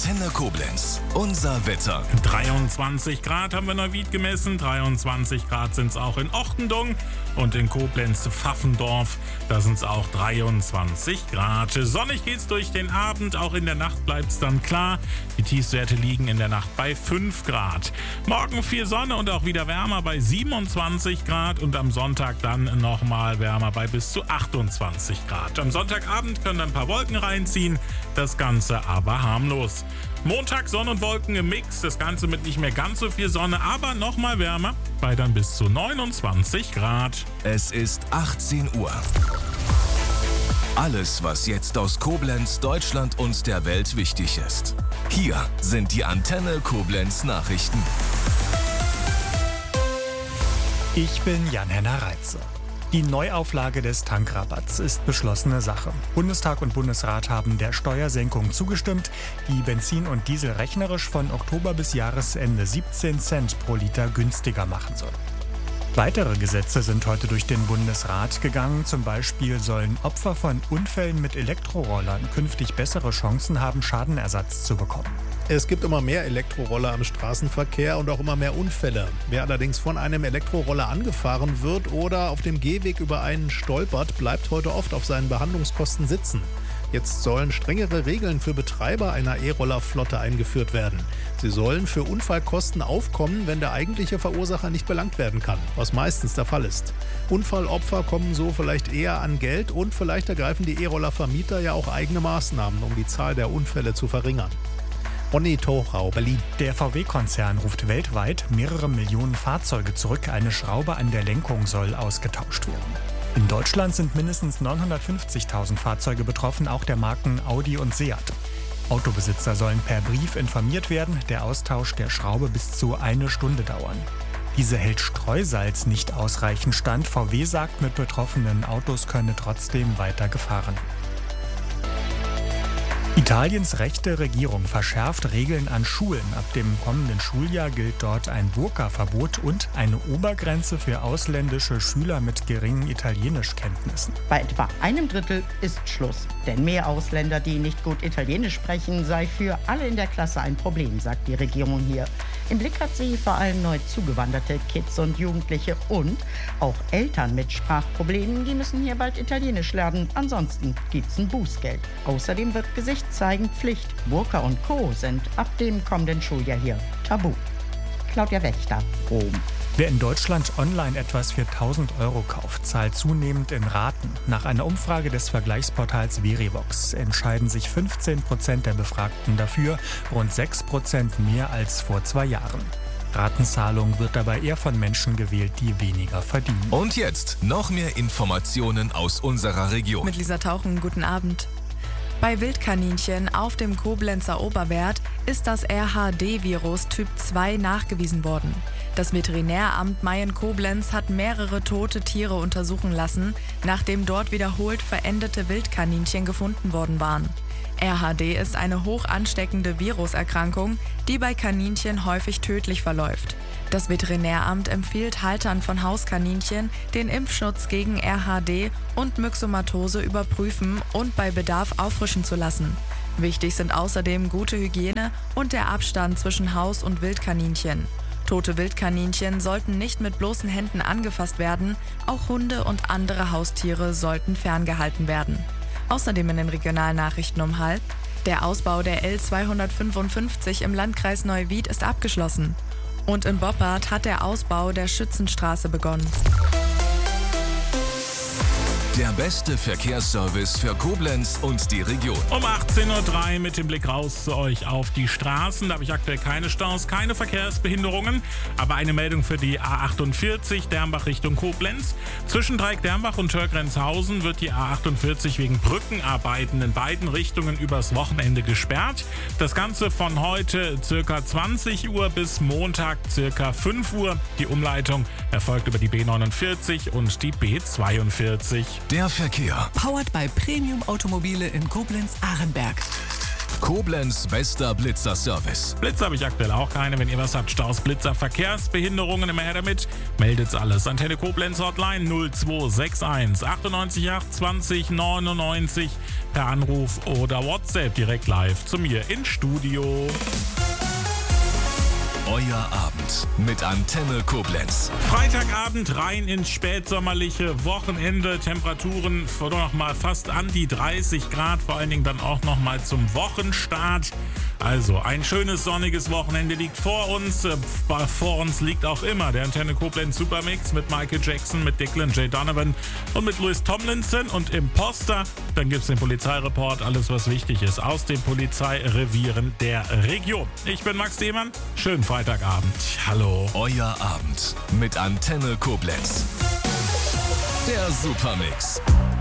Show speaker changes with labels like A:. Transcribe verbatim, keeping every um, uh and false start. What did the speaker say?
A: Antenne Koblenz. Unser Wetter.
B: dreiundzwanzig Grad haben wir in Neuwied gemessen. dreiundzwanzig Grad sind es auch in Ochtendung. Und in Koblenz-Pfaffendorf, da sind es auch dreiundzwanzig Grad. Sonnig geht's durch den Abend. Auch in der Nacht bleibt es dann klar. Die Tiefstwerte liegen in der Nacht bei fünf Grad. Morgen viel Sonne und auch wieder wärmer bei siebenundzwanzig Grad. Und am Sonntag dann nochmal wärmer bei bis zu achtundzwanzig Grad. Am Sonntagabend können ein paar Wolken reinziehen. Das Ganze aber harmlos. Montag Sonne und Wolken im Mix. Das Ganze mit nicht mehr ganz so viel Sonne, aber nochmal wärmer bei dann bis zu neunundzwanzig Grad.
A: Es ist achtzehn Uhr. Alles, was jetzt aus Koblenz, Deutschland und der Welt wichtig ist. Hier sind die Antenne Koblenz Nachrichten.
C: Ich bin Jan-Henner Reitze. Die Neuauflage des Tankrabatts ist beschlossene Sache. Bundestag und Bundesrat haben der Steuersenkung zugestimmt, die Benzin und Diesel rechnerisch von Oktober bis Jahresende siebzehn Cent pro Liter günstiger machen soll. Weitere Gesetze sind heute durch den Bundesrat gegangen. Zum Beispiel sollen Opfer von Unfällen mit Elektrorollern künftig bessere Chancen haben, Schadenersatz zu bekommen.
D: Es gibt immer mehr Elektroroller im Straßenverkehr und auch immer mehr Unfälle. Wer allerdings von einem Elektroroller angefahren wird oder auf dem Gehweg über einen stolpert, bleibt heute oft auf seinen Behandlungskosten sitzen. Jetzt sollen strengere Regeln für Betreiber einer E-Roller-Flotte eingeführt werden. Sie sollen für Unfallkosten aufkommen, wenn der eigentliche Verursacher nicht belangt werden kann, was meistens der Fall ist. Unfallopfer kommen so vielleicht eher an Geld und vielleicht ergreifen die E-Roller-Vermieter ja auch eigene Maßnahmen, um die Zahl der Unfälle zu verringern. Ronny Thorau, Berlin.
C: Der V W-Konzern ruft weltweit mehrere Millionen Fahrzeuge zurück. Eine Schraube an der Lenkung soll ausgetauscht werden. In Deutschland sind mindestens neunhundertfünfzigtausend Fahrzeuge betroffen, auch der Marken Audi und Seat. Autobesitzer sollen per Brief informiert werden. Der Austausch der Schraube bis zu eine Stunde dauern. Diese hält Streusalz nicht ausreichend stand. V W sagt, mit betroffenen Autos könne trotzdem weiter gefahren werden. Italiens rechte Regierung verschärft Regeln an Schulen. Ab dem kommenden Schuljahr gilt dort ein Burka-Verbot und eine Obergrenze für ausländische Schüler mit geringen Italienischkenntnissen.
E: Bei etwa einem Drittel ist Schluss. Denn mehr Ausländer, die nicht gut Italienisch sprechen, sei für alle in der Klasse ein Problem, sagt die Regierung hier. Im Blick hat sie vor allem neu zugewanderte Kids und Jugendliche und auch Eltern mit Sprachproblemen, die müssen hier bald Italienisch lernen. Ansonsten gibt's ein Bußgeld. Außerdem wird Gesicht zeigen Pflicht. Burka und Co. sind ab dem kommenden Schuljahr hier tabu. Claudia Wächter, Rom.
C: Wer in Deutschland online etwas für tausend Euro kauft, zahlt zunehmend in Raten. Nach einer Umfrage des Vergleichsportals Verivox entscheiden sich fünfzehn Prozent der Befragten dafür, rund sechs Prozent mehr als vor zwei Jahren. Ratenzahlung wird dabei eher von Menschen gewählt, die weniger verdienen.
A: Und jetzt noch mehr Informationen aus unserer Region.
F: Mit Lisa Tauchen, guten Abend. Bei Wildkaninchen auf dem Koblenzer Oberwert ist das R H D-Virus Typ zwei nachgewiesen worden. Das Veterinäramt Mayen-Koblenz hat mehrere tote Tiere untersuchen lassen, nachdem dort wiederholt verendete Wildkaninchen gefunden worden waren. R H D ist eine hoch ansteckende Viruserkrankung, die bei Kaninchen häufig tödlich verläuft. Das Veterinäramt empfiehlt Haltern von Hauskaninchen, den Impfschutz gegen R H D und Myxomatose überprüfen und bei Bedarf auffrischen zu lassen. Wichtig sind außerdem gute Hygiene und der Abstand zwischen Haus- und Wildkaninchen. Tote Wildkaninchen sollten nicht mit bloßen Händen angefasst werden, auch Hunde und andere Haustiere sollten ferngehalten werden. Außerdem in den Regionalnachrichten um halb: Der Ausbau der L zweihundertfünfundfünfzig im Landkreis Neuwied ist abgeschlossen. Und in Boppard hat der Ausbau der Schützenstraße begonnen.
A: Der beste Verkehrsservice für Koblenz und die Region.
B: Um achtzehn Uhr drei mit dem Blick raus zu euch auf die Straßen. Da habe ich aktuell keine Staus, keine Verkehrsbehinderungen. Aber eine Meldung für die A achtundvierzig Dernbach Richtung Koblenz. Zwischen Dreieck-Dernbach und Törgrenzhausen wird die A achtundvierzig wegen Brückenarbeiten in beiden Richtungen übers Wochenende gesperrt. Das Ganze von heute ca. zwanzig Uhr bis Montag ca. fünf Uhr. Die Umleitung erfolgt über die B neunundvierzig und die B zweiundvierzig.
A: Der Verkehr.
G: Powered by Premium Automobile in Koblenz-Ahrenberg.
A: Koblenz bester Blitzer-Service.
B: Blitz habe ich aktuell auch keine. Wenn ihr was habt, Staus, Blitzer, Verkehrsbehinderungen, immer her damit. Meldet's alles. Antenne Koblenz Hotline null zwei sechs eins achtundneunzig acht zwanzig neunundneunzig per Anruf oder WhatsApp direkt live zu mir ins Studio.
A: Euer Abend mit Antenne Koblenz.
B: Freitagabend rein ins spätsommerliche Wochenende. Temperaturen noch mal fast an die dreißig Grad, vor allen Dingen dann auch noch mal zum Wochenstart. Also ein schönes sonniges Wochenende liegt vor uns. Vor uns liegt auch immer der Antenne Koblenz Supermix mit Michael Jackson, mit Declan J. Donovan und mit Louis Tomlinson und im Poster. Dann gibt es den Polizeireport, alles was wichtig ist aus den Polizeirevieren der Region. Ich bin Max Demann. Schönen Freitagabend. Hallo.
A: Euer Abend mit Antenne Koblenz. Der Supermix.